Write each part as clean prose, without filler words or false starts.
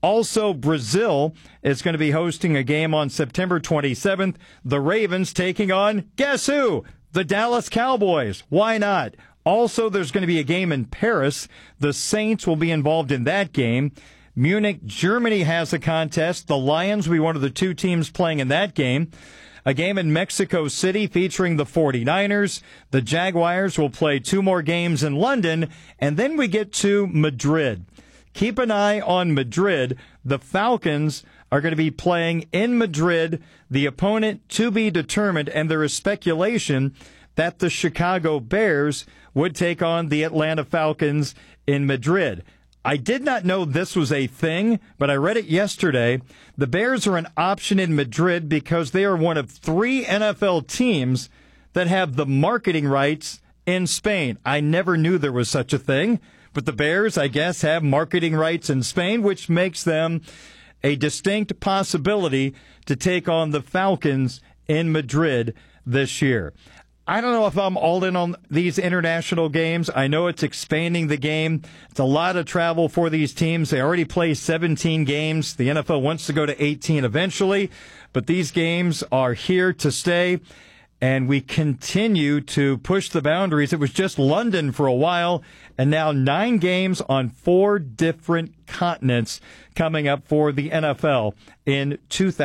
Also, Brazil is going to be hosting a game on September 27th. The Ravens taking on, guess who? The Dallas Cowboys. Why not? Also, there's going to be a game in Paris. The Saints will be involved in that game. Munich, Germany has a contest. The Lions will be one of the two teams playing in that game. A game in Mexico City featuring the 49ers. The Jaguars will play two more games in London. And then we get to Madrid. Keep an eye on Madrid. The Falcons are going to be playing in Madrid, the opponent to be determined, and there is speculation that the Chicago Bears would take on the Atlanta Falcons in Madrid. I did not know this was a thing, but I read it yesterday. The Bears are an option in Madrid because they are one of 3 NFL teams that have the marketing rights in Spain. I never knew there was such a thing. But the Bears, I guess, have marketing rights in Spain, which makes them a distinct possibility to take on the Falcons in Madrid this year. I don't know if I'm all in on these international games. I know it's expanding the game. It's a lot of travel for these teams. They already play 17 games. The NFL wants to go to 18 eventually, but these games are here to stay. And we continue to push the boundaries. It was just London for a while, and now 9 games on 4 different continents coming up for the NFL in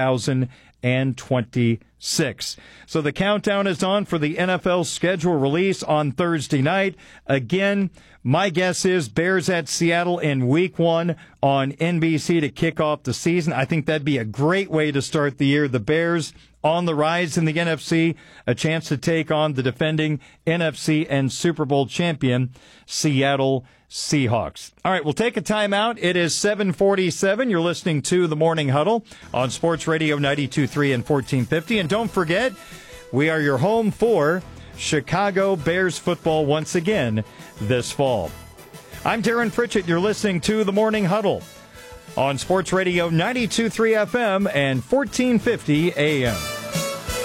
2026. So the countdown is on for the NFL schedule release on Thursday night. Again, my guess is Bears at Seattle in Week 1 on NBC to kick off the season. I think that'd be a great way to start the year. The Bears on the rise in the NFC, a chance to take on the defending NFC and Super Bowl champion Seattle Seahawks. All right, we'll take a timeout. It is 7:47. You're listening to The Morning Huddle on Sports Radio 92.3 and 1450. And don't forget, we are your home for Chicago Bears football once again this fall. I'm Darren Pritchett. You're listening to The Morning Huddle on Sports Radio 92.3 FM and 1450 AM.